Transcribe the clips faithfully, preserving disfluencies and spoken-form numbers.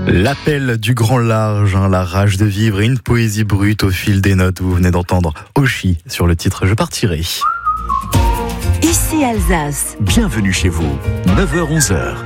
L'appel du grand large, hein, la rage de vivre et une poésie brute au fil des notes. Vous venez d'entendre Oshi sur le titre « Je partirai ». Ici Alsace. Bienvenue chez vous, neuf heures onze heures.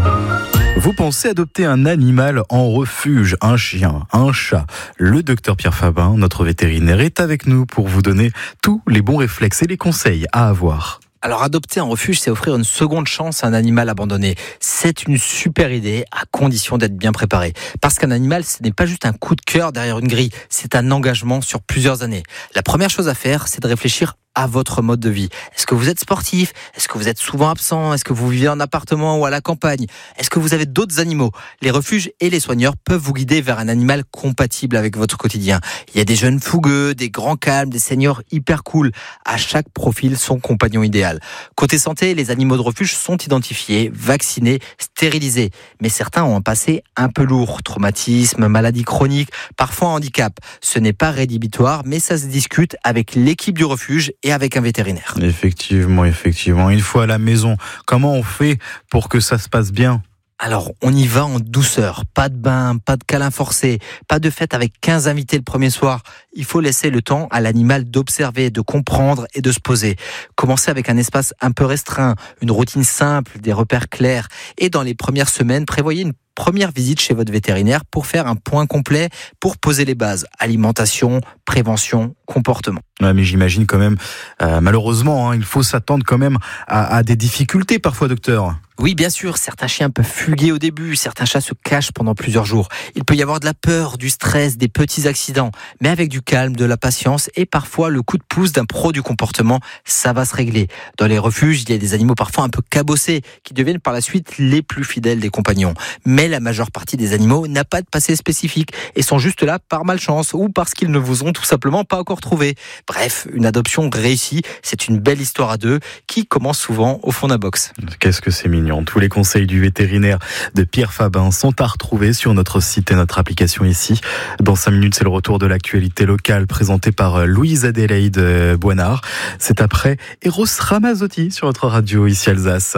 Vous pensez adopter un animal en refuge, un chien, un chat. Le docteur Pierre Fabin, notre vétérinaire, est avec nous pour vous donner tous les bons réflexes et les conseils à avoir. Alors adopter un refuge, c'est offrir une seconde chance à un animal abandonné. C'est une super idée, à condition d'être bien préparé. Parce qu'un animal, ce n'est pas juste un coup de cœur derrière une grille, c'est un engagement sur plusieurs années. La première chose à faire, c'est de réfléchir à votre mode de vie. Est-ce que vous êtes sportif ? Est-ce que vous êtes souvent absent ? Est-ce que vous vivez en appartement ou à la campagne ? Est-ce que vous avez d'autres animaux ? Les refuges et les soigneurs peuvent vous guider vers un animal compatible avec votre quotidien. Il y a des jeunes fougueux, des grands calmes, des seniors hyper cool. À chaque profil, son compagnon idéal. Côté santé, les animaux de refuge sont identifiés, vaccinés, stérilisés. Mais certains ont un passé un peu lourd. Traumatisme, maladie chronique, parfois handicap. Ce n'est pas rédhibitoire, mais ça se discute avec l'équipe du refuge et avec un vétérinaire. Effectivement, effectivement. Une fois à la maison, comment on fait pour que ça se passe bien ? Alors, on y va en douceur. Pas de bain, pas de câlin forcé, pas de fête avec quinze invités le premier soir. Il faut laisser le temps à l'animal d'observer, de comprendre et de se poser. Commencez avec un espace un peu restreint, une routine simple, des repères clairs. Et dans les premières semaines, prévoyez une première visite chez votre vétérinaire pour faire un point complet, pour poser les bases. Alimentation, prévention, comportement. Ouais, mais j'imagine quand même, euh, malheureusement, hein, il faut s'attendre quand même à, à des difficultés parfois, docteur. Oui, bien sûr, certains chiens peuvent fuguer au début, certains chats se cachent pendant plusieurs jours. Il peut y avoir de la peur, du stress, des petits accidents. Mais avec du calme, de la patience et parfois le coup de pouce d'un pro du comportement, ça va se régler. Dans les refuges, il y a des animaux parfois un peu cabossés qui deviennent par la suite les plus fidèles des compagnons. Mais la majeure partie des animaux n'a pas de passé spécifique et sont juste là par malchance ou parce qu'ils ne vous ont tout simplement pas encore trouvé. Bref, une adoption réussie, c'est une belle histoire à deux qui commence souvent au fond d'un box. Qu'est-ce que c'est mignon. Tous les conseils du vétérinaire de Pierre Fabin sont à retrouver sur notre site et notre application ici. Dans cinq minutes, c'est le retour de l'actualité locale présenté par Louise Adélaïde Boinard. C'est après Eros Ramazzotti sur notre radio ici Alsace.